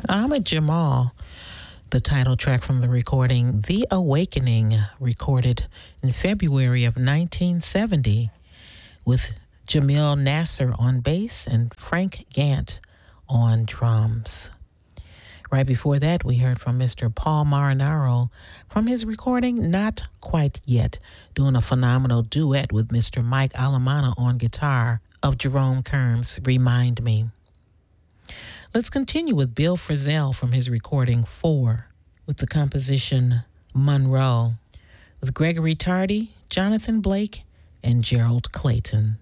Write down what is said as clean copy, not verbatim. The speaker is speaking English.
Ahmed Jamal, the title track from the recording The Awakening, recorded in February of 1970 with Jamil Nasser on bass and Frank Gant on drums. Right before that, we heard from Mr. Paul Marinaro from his recording Not Quite Yet, doing a phenomenal duet with Mr. Mike Alamana on guitar of Jerome Kern's Remind Me. Let's continue with Bill Frisell from his recording 4 with the composition Monroe with Gregory Tardy, Jonathan Blake, and Gerald Clayton.